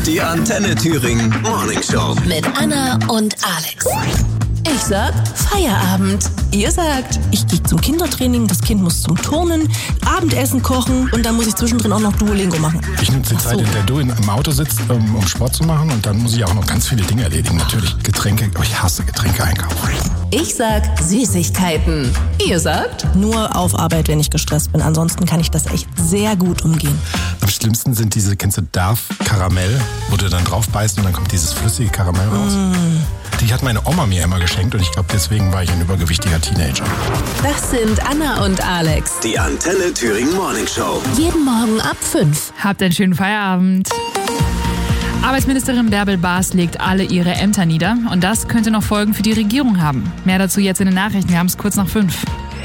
Die Antenne Thüringen Morning Show. Mit Anna und Alex. Ich sag Feierabend. Ihr sagt, ich gehe zum Kindertraining, das Kind muss zum Turnen, Abendessen kochen und dann muss ich zwischendrin auch noch Duolingo machen. Ich nutze die Zeit, in der du im Auto sitzt, um Sport zu machen, und dann muss ich auch noch ganz viele Dinge erledigen. Natürlich Getränke, ich hasse Getränke einkaufen. Ich sag Süßigkeiten. Ihr sagt nur auf Arbeit, wenn ich gestresst bin. Ansonsten kann ich das echt sehr gut umgehen. Am schlimmsten sind diese, kennst du Darf Karamell, wo du dann drauf beißt und dann kommt dieses flüssige Karamell raus. Die hat meine Oma mir immer geschenkt und ich glaube, deswegen war ich ein übergewichtiger Teenager. Das sind Anna und Alex. Die Antenne Thüringen Morning Show. Jeden Morgen ab 5. Habt einen schönen Feierabend. Arbeitsministerin Bärbel Baas legt alle ihre Ämter nieder und das könnte noch Folgen für die Regierung haben. Mehr dazu jetzt in den Nachrichten. Wir haben es kurz nach 5.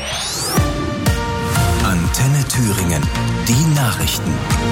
Antenne Thüringen. Die Nachrichten.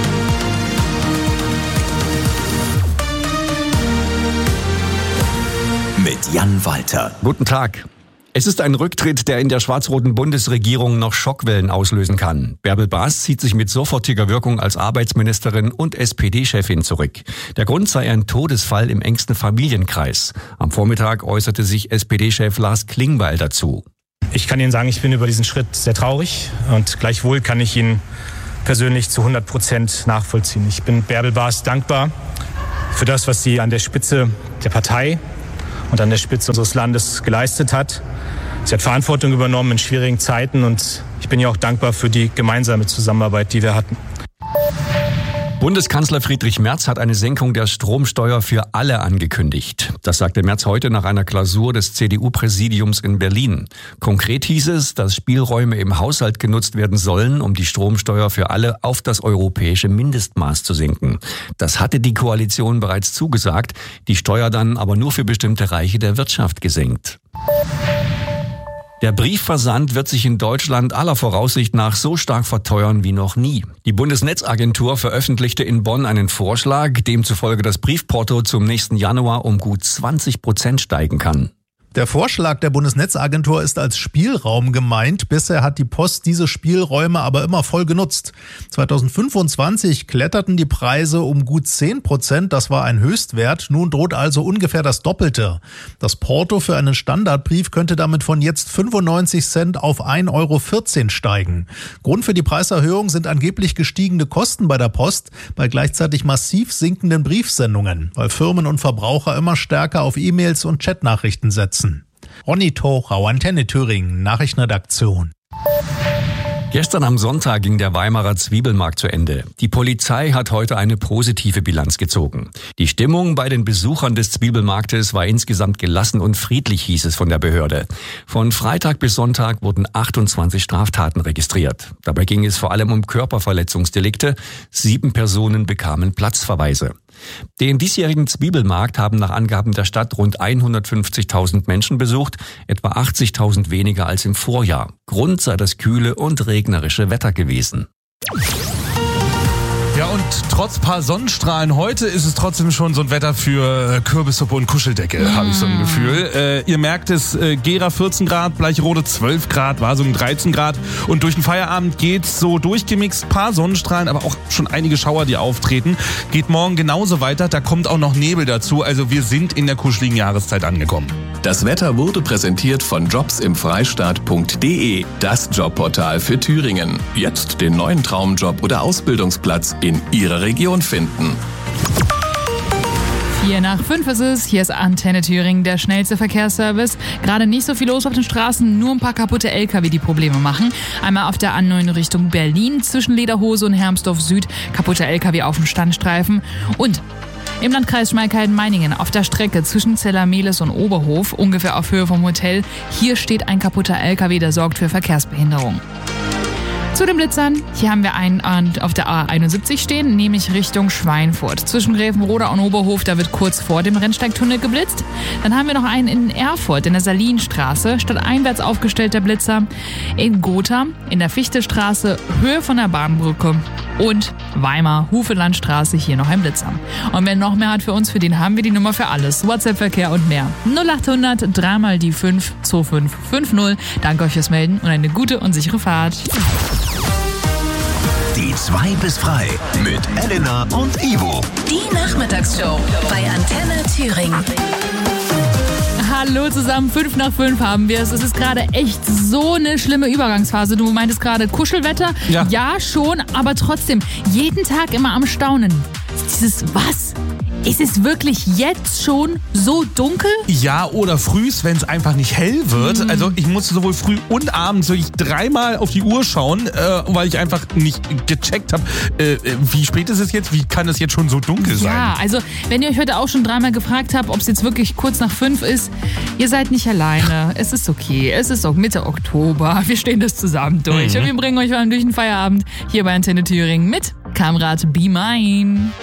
Mit Jan Walter. Guten Tag. Es ist ein Rücktritt, der in der schwarz-roten Bundesregierung noch Schockwellen auslösen kann. Bärbel Baas zieht sich mit sofortiger Wirkung als Arbeitsministerin und SPD-Chefin zurück. Der Grund sei ein Todesfall im engsten Familienkreis. Am Vormittag äußerte sich SPD-Chef Lars Klingbeil dazu. Ich kann Ihnen sagen, ich bin über diesen Schritt sehr traurig und gleichwohl kann ich ihn persönlich zu 100% nachvollziehen. Ich bin Bärbel Baas dankbar für das, was sie an der Spitze der Partei und an der Spitze unseres Landes geleistet hat. Sie hat Verantwortung übernommen in schwierigen Zeiten und ich bin ihr auch dankbar für die gemeinsame Zusammenarbeit, die wir hatten. Bundeskanzler Friedrich Merz hat eine Senkung der Stromsteuer für alle angekündigt. Das sagte Merz heute nach einer Klausur des CDU-Präsidiums in Berlin. Konkret hieß es, dass Spielräume im Haushalt genutzt werden sollen, um die Stromsteuer für alle auf das europäische Mindestmaß zu senken. Das hatte die Koalition bereits zugesagt, die Steuer dann aber nur für bestimmte Reiche der Wirtschaft gesenkt. Der Briefversand wird sich in Deutschland aller Voraussicht nach so stark verteuern wie noch nie. Die Bundesnetzagentur veröffentlichte in Bonn einen Vorschlag, demzufolge das Briefporto zum nächsten Januar um gut 20% steigen kann. Der Vorschlag der Bundesnetzagentur ist als Spielraum gemeint. Bisher hat die Post diese Spielräume aber immer voll genutzt. 2025 kletterten die Preise um gut 10%. Das war ein Höchstwert. Nun droht also ungefähr das Doppelte. Das Porto für einen Standardbrief könnte damit von jetzt 95 Cent auf 1,14 € steigen. Grund für die Preiserhöhung sind angeblich gestiegene Kosten bei der Post, bei gleichzeitig massiv sinkenden Briefsendungen, weil Firmen und Verbraucher immer stärker auf E-Mails und Chatnachrichten setzen. Ronny Tochau, Antenne Thüringen, Nachrichtenredaktion. Gestern am Sonntag ging der Weimarer Zwiebelmarkt zu Ende. Die Polizei hat heute eine positive Bilanz gezogen. Die Stimmung bei den Besuchern des Zwiebelmarktes war insgesamt gelassen und friedlich, hieß es von der Behörde. Von Freitag bis Sonntag wurden 28 Straftaten registriert. Dabei ging es vor allem um Körperverletzungsdelikte. 7 Personen bekamen Platzverweise. Den diesjährigen Zwiebelmarkt haben nach Angaben der Stadt rund 150.000 Menschen besucht, etwa 80.000 weniger als im Vorjahr. Grund sei das kühle und regnerische Wetter gewesen. Ja, und trotz paar Sonnenstrahlen heute ist es trotzdem schon so ein Wetter für Kürbissuppe und Kuscheldecke, habe ich so ein Gefühl. Ihr merkt es, Gera 14 Grad, Bleicherode 12 Grad, Wasungen 13 Grad. Und durch den Feierabend geht's so durchgemixt, paar Sonnenstrahlen, aber auch schon einige Schauer, die auftreten. Geht morgen genauso weiter, da kommt auch noch Nebel dazu. Also wir sind in der kuscheligen Jahreszeit angekommen. Das Wetter wurde präsentiert von jobsimfreistaat.de, das Jobportal für Thüringen. Jetzt den neuen Traumjob oder Ausbildungsplatz in Ihrer Region finden. 4:05 ist es. Hier ist Antenne Thüringen, der schnellste Verkehrsservice. Gerade nicht so viel los auf den Straßen, nur ein paar kaputte LKW, die Probleme machen. Einmal auf der A9 Richtung Berlin zwischen Lederhose und Hermsdorf Süd, kaputte LKW auf dem Standstreifen. Und im Landkreis Schmalkalden-Meiningen auf der Strecke zwischen Zellermehlis und Oberhof, ungefähr auf Höhe vom Hotel, hier steht ein kaputter LKW, der sorgt für Verkehrsbehinderung. Zu den Blitzern, hier haben wir einen auf der A71 stehen, nämlich Richtung Schweinfurt. Zwischen Grevenroda und Oberhof, da wird kurz vor dem Rennsteigtunnel geblitzt. Dann haben wir noch einen in Erfurt, in der Salinstraße, stadteinwärts aufgestellter Blitzer. In Gotha, in der Fichtestraße, Höhe von der Bahnbrücke. Und Weimar, Hufelandstraße, hier noch ein Blitzer. Und wer noch mehr hat für uns, für den haben wir die Nummer für alles. WhatsApp-Verkehr und mehr. 0800 3 die 5 2550. Danke euch fürs Melden und eine gute und sichere Fahrt. Die Die 2 bis frei mit Elena und Ivo. Die Nachmittagsshow bei Antenne Thüringen. Hallo zusammen, 5 nach 5 haben wir es. Es ist gerade echt so eine schlimme Übergangsphase. Du meintest gerade Kuschelwetter? Ja, schon, aber trotzdem jeden Tag immer am Staunen. Dieses was? Ist es wirklich jetzt schon so dunkel? Ja, oder frühs, wenn es einfach nicht hell wird. Also ich musste sowohl früh und abends wirklich 3-mal auf die Uhr schauen, weil ich einfach nicht gecheckt habe, wie spät ist es jetzt? Wie kann es jetzt schon so dunkel sein? Ja, also wenn ihr euch heute auch schon 3-mal gefragt habt, ob es jetzt wirklich kurz nach 5 ist, ihr seid nicht alleine. Es ist okay. Es ist auch Mitte Oktober. Wir stehen das zusammen durch. Und wir bringen euch durch den Feierabend hier bei Antenne Thüringen mit Kamrat Be Mine.